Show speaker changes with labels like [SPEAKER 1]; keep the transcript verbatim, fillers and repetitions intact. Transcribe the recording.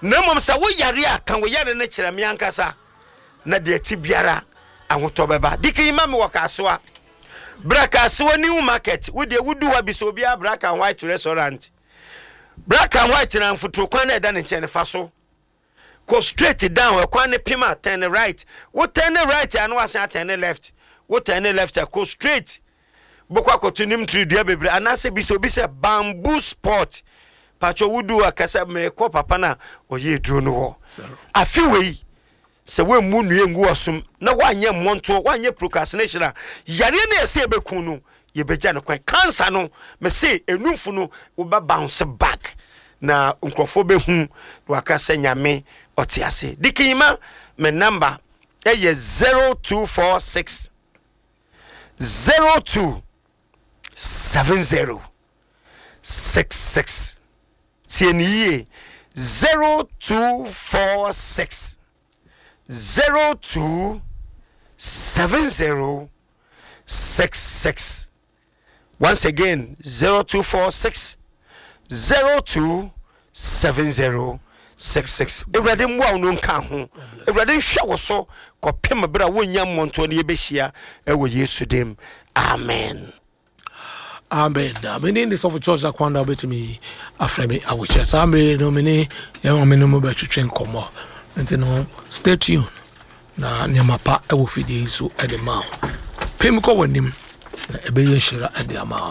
[SPEAKER 1] na mom sa wo yare a kan wo yare na kire me ankasa na de ti biara ahoto beba dike ima me wakasoa Black and White new market wo de wudu wa bi so bia Black and White restaurant Black and White na mfutro kwan na da ne nche ne fa so go straight down we kwan ne pima turn right wo turn right and wo san turn left wo turn left go straight bokwa kotunim tri dia bebre anase bi so bi se bamboo sport pacho wudu akasa me ko papa na oye duro no ho afi wei se we mu nu engu osum na wanye monto wanye procrastination yare na ese beku no ye beja no kwan cancer no me say enumfu no wo ba bounce back na nkrofo behu wakasa nyame otiase dikima me number eye zero two four six zero two seven zero six six tieniye zero two four six zero two seven zero six six. Once again, zero two four six zero two seven zero six six. Everybody mwa uno nka ho. Everybody show so ko pema bra wonya monto ne yebehia ewo Yesu dem. Amen.
[SPEAKER 2] Amen. Amen. In this of church that kwanda betimi afremi awiche. So amre no mini ya amene mo ba twetwe nkomo. Nti no stay tuned. Na nyamapa ewo fidi so e de ma. Pem ko wanim na ebe ye hira e de ama.